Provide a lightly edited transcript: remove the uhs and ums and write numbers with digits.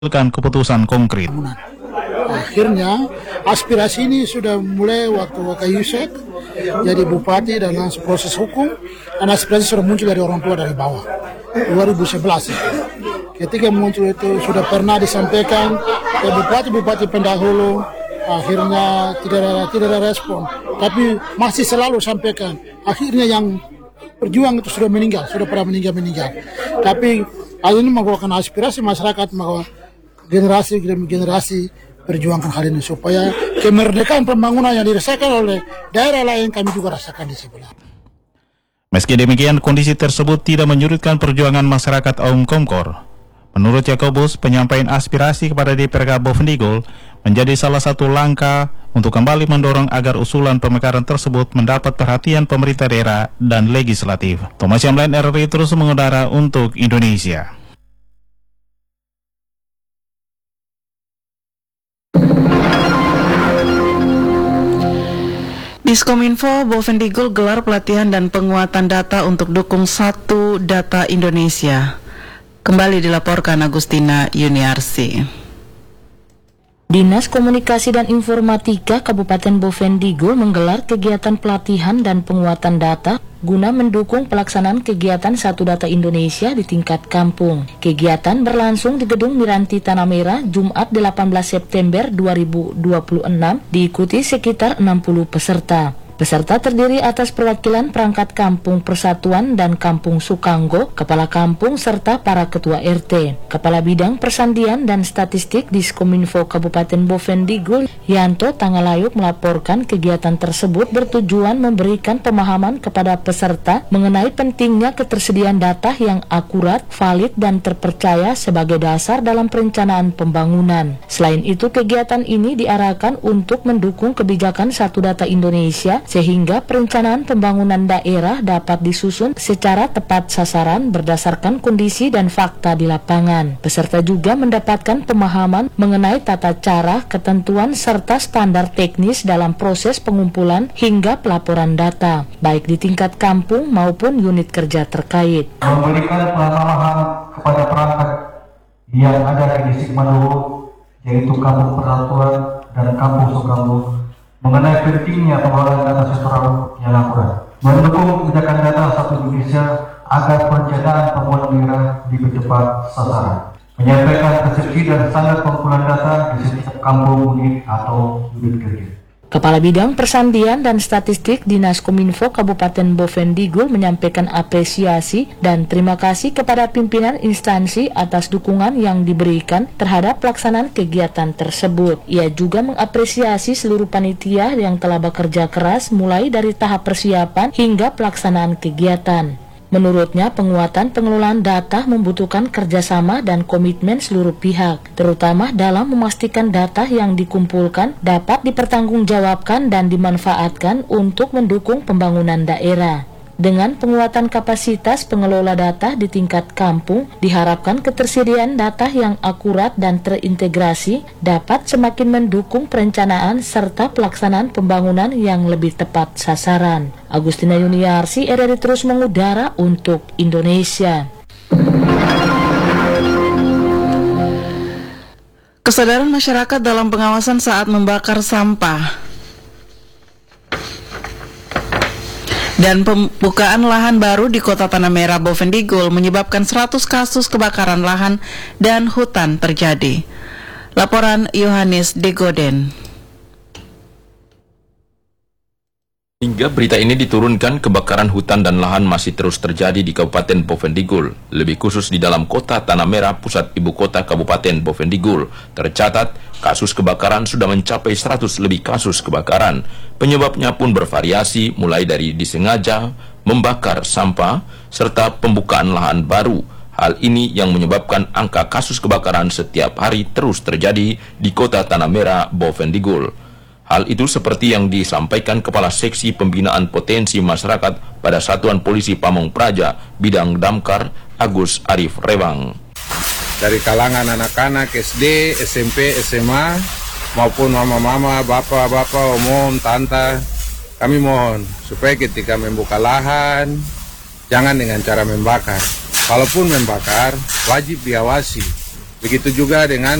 keputusan konkret. Akhirnya aspirasi ini sudah mulai waktu Yusek jadi bupati dan langsung proses hukum, dan aspirasi sudah muncul dari orang tua dari bawah 2011 itu. Ketika muncul itu sudah pernah disampaikan ke bupati-bupati pendahulu, akhirnya tidak ada respon, tapi masih selalu sampaikan. Akhirnya yang berjuang itu sudah pernah meninggal. Tapi hal ini menggunakan aspirasi masyarakat bahwa generasi demi generasi perjuangkan hal ini supaya kemerdekaan pembangunan yang dirasakan oleh daerah lain kami juga rasakan di sebelah. Meski demikian, kondisi tersebut tidak menyurutkan perjuangan masyarakat Aum Komkor. Menurut Yakobus, penyampaian aspirasi kepada DPRK Bovendigul menjadi salah satu langkah untuk kembali mendorong agar usulan pemekaran tersebut mendapat perhatian pemerintah daerah dan legislatif. Thomas Yamlain, RRI terus mengudara untuk Indonesia. Diskominfo Bovendigul gelar pelatihan dan penguatan data untuk dukung Satu Data Indonesia. Kembali dilaporkan Agustina Yuniarsi. Dinas Komunikasi dan Informatika Kabupaten Bovendigul menggelar kegiatan pelatihan dan penguatan data guna mendukung pelaksanaan kegiatan Satu Data Indonesia di tingkat kampung. Kegiatan berlangsung di Gedung Miranti Tanah Merah Jumat 18 September 2026, diikuti sekitar 60 peserta. Peserta terdiri atas perwakilan perangkat kampung Persatuan dan Kampung Sukanggo, kepala kampung serta para ketua RT. Kepala Bidang Persandian dan Statistik Diskominfo Kabupaten Bovendigul, Yanto Tangalayuk, melaporkan kegiatan tersebut bertujuan memberikan pemahaman kepada peserta mengenai pentingnya ketersediaan data yang akurat, valid, dan terpercaya sebagai dasar dalam perencanaan pembangunan. Selain itu, kegiatan ini diarahkan untuk mendukung kebijakan Satu Data Indonesia sehingga perencanaan pembangunan daerah dapat disusun secara tepat sasaran berdasarkan kondisi dan fakta di lapangan. Peserta juga mendapatkan pemahaman mengenai tata cara, ketentuan, serta standar teknis dalam proses pengumpulan hingga pelaporan data, baik di tingkat kampung maupun unit kerja terkait. Memberikan pemahaman kepada perangkat yang ada di Sigmanulu, yaitu Kampung Persatuan dan Kampung Sukanggo, mengenai pentingnya pengelolaan data sektoral yang akurat, mendukung kebijakan data Satu Indonesia agar perencanaan pembangunan daerah lebih cepat sasaran, menyampaikan persepsi dan standar pengumpulan data di setiap kampung, unit atau unit kerja. Kepala Bidang Persandian dan Statistik Dinas Kominfo Kabupaten Bovendigul menyampaikan apresiasi dan terima kasih kepada pimpinan instansi atas dukungan yang diberikan terhadap pelaksanaan kegiatan tersebut. Ia juga mengapresiasi seluruh panitia yang telah bekerja keras mulai dari tahap persiapan hingga pelaksanaan kegiatan. Menurutnya, penguatan pengelolaan data membutuhkan kerjasama dan komitmen seluruh pihak, terutama dalam memastikan data yang dikumpulkan dapat dipertanggungjawabkan dan dimanfaatkan untuk mendukung pembangunan daerah. Dengan penguatan kapasitas pengelola data di tingkat kampung, diharapkan ketersediaan data yang akurat dan terintegrasi dapat semakin mendukung perencanaan serta pelaksanaan pembangunan yang lebih tepat sasaran. Agustina Yuniarsi, RRI terus mengudara untuk Indonesia. Kesadaran masyarakat dalam pengawasan saat membakar sampah dan pembukaan lahan baru di Kota Tanah Merah Bovendigul menyebabkan 100 kasus kebakaran lahan dan hutan terjadi. Laporan Yohanes Degoden. Hingga berita ini diturunkan, kebakaran hutan dan lahan masih terus terjadi di Kabupaten Bovendigul, lebih khusus di dalam Kota Tanah Merah, pusat ibu kota Kabupaten Bovendigul. Tercatat, kasus kebakaran sudah mencapai 100 lebih kasus kebakaran. Penyebabnya pun bervariasi, mulai dari disengaja, membakar sampah, serta pembukaan lahan baru. Hal ini yang menyebabkan angka kasus kebakaran setiap hari terus terjadi di Kota Tanah Merah, Bovendigul. Hal itu seperti yang disampaikan Kepala Seksi Pembinaan Potensi Masyarakat pada Satuan Polisi Pamong Praja, Bidang Damkar, Agus Arif Rewang. Dari kalangan anak-anak SD, SMP, SMA, maupun mama-mama, bapak-bapak, om, tante, kami mohon supaya ketika membuka lahan, jangan dengan cara membakar. Kalaupun membakar, wajib diawasi Begitu juga dengan